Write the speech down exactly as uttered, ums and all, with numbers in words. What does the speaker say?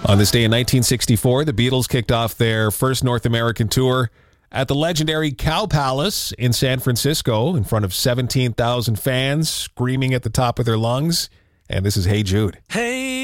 On this day in nineteen sixty-four, the Beatles kicked off their first North American tour at the legendary Cow Palace in San Francisco in front of seventeen thousand fans screaming at the top of their lungs. And this is Hey Jude. Hey